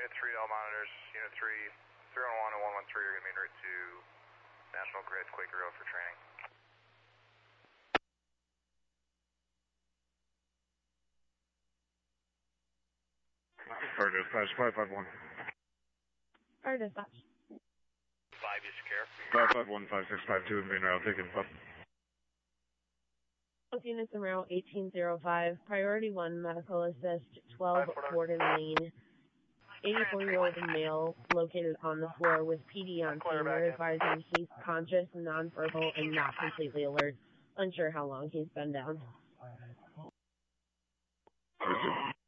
Unit 3 to all monitors. Unit 3, 311 and 113 are going to be en route to National Grid Quaker Road for training. Fire dispatch, 551. Fire dispatch. 5 is secure. 551, 5652 in main rail, taking up. Both units in route 1805, priority 1, medical assist, 12 Gordon Lane. 84-year-old male located on the floor with PD on scene. We're advising he's conscious, nonverbal, and not completely alert. Unsure how long he's been down.